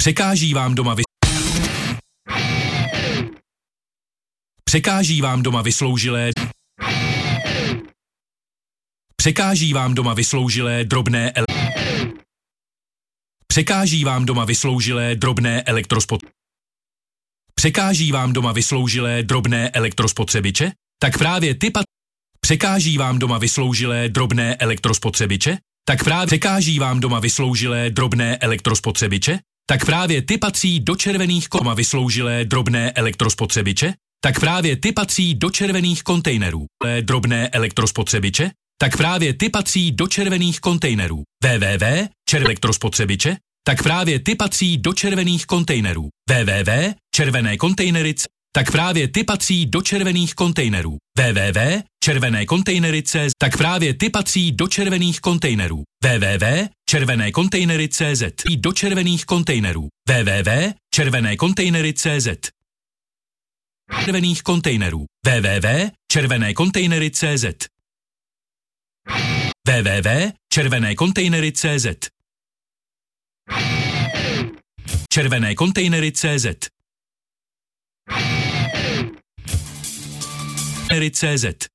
Překáží vám doma Překáží vám doma vysloužilé. Překáží vám doma vysloužilé drobné Překáží vám doma vysloužilé drobné Překáží vám doma vysloužilé drobné elektrospotřebiče? Tak právě ty Překáží vám doma vysloužilé drobné elektrospotřebiče? Tak právě překáží vám doma vysloužilé drobné elektrospotřebiče? Tak právě ty patří do červených doma vysloužilé drobné elektrospotřebiče? Tak právě ty patří do červených kontejnerů. Drobné elektrospotřebiče? Tak právě ty patří do červených kontejnerů. Elektrospotřebiče? Tak právě ty patří do červených kontejnerů. Červené kontejnery. Tak právě ty patří do červených kontejnerů. Červené kontejnery. Tak právě ty patří do červených kontejnerů. Červené kontejnery. Do červených kontejnerů. Červené kontejnery. Červených kontejnerů. Červené kontejnery. Červené kontejnery. Červené kontejnery. CZ